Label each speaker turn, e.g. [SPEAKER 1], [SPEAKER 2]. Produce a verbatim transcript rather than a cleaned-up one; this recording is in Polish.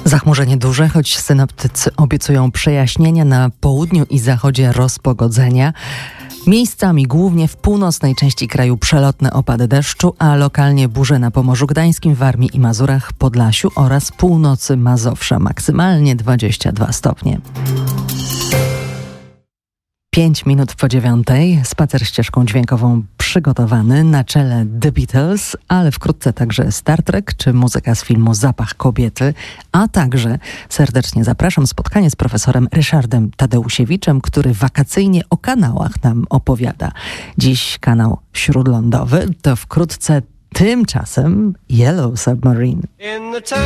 [SPEAKER 1] Zachmurzenie duże, choć synoptycy obiecują przejaśnienia, na południu i zachodzie rozpogodzenia. Miejscami, głównie w północnej części kraju, przelotne opady deszczu, a lokalnie burze na Pomorzu Gdańskim, Warmii i Mazurach, Podlasiu oraz północy Mazowsza. Maksymalnie dwadzieścia dwa stopnie. Pięć minut po dziewiątej, spacer ścieżką dźwiękową przygotowany, na czele The Beatles, ale wkrótce także Star Trek czy muzyka z filmu Zapach kobiety, a także serdecznie zapraszam spotkanie z profesorem Ryszardem Tadeusziewiczem, który wakacyjnie o kanałach nam opowiada. Dziś kanał śródlądowy, to wkrótce tymczasem Yellow Submarine.